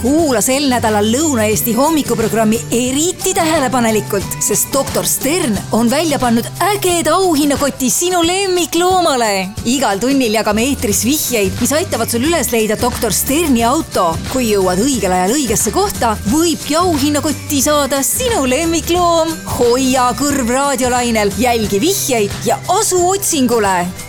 Kuula sel nädalal Lõuna-Eesti hommikuprogrammi eriti tähelepanelikult, sest doktor Stern on välja pannud ägeda auhinnakoti sinu lemmikloomale. Igal tunnil jagame eetris vihjeid, mis aitavad sul üles leida doktor Sterni auto. Kui jõuad õigel ajal õigesse kohta, võibki auhinnakotti saada sinu lemmikloom. Hoia kõrv raadiolainel, jälgi vihjeid ja asu otsingule.